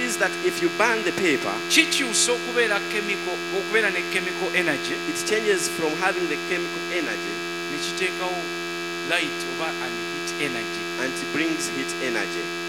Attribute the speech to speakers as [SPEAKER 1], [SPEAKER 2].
[SPEAKER 1] is that if you burn the paper,
[SPEAKER 2] kikyusa okubeera ne chemical energy,
[SPEAKER 1] it changes from having the chemical energy
[SPEAKER 2] ne kiteekawo light oba and heat energy.
[SPEAKER 1] and it brings heat energy.